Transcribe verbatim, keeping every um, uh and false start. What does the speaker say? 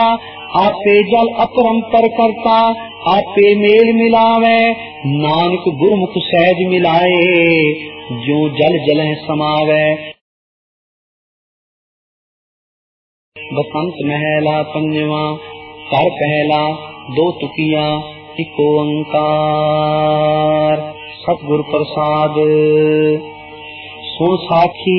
आपे जल अपरंपर करता, आपे मेल मिलावे, नानक गुरमुख सहज मिलाए, जो जल जल समावे। बसंत महला पंजवा, कर पहला दो तुकिया, इको ओंकार। सतगुर प्रसाद। सुन साखी